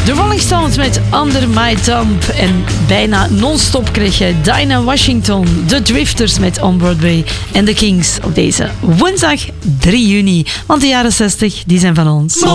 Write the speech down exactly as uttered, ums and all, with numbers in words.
De Rolling Stones met Under My Thumb. En bijna non-stop kreeg je Dinah Washington, de Drifters met On Broadway en The Kings op deze woensdag drie juni. Want de jaren zestig, die zijn van ons.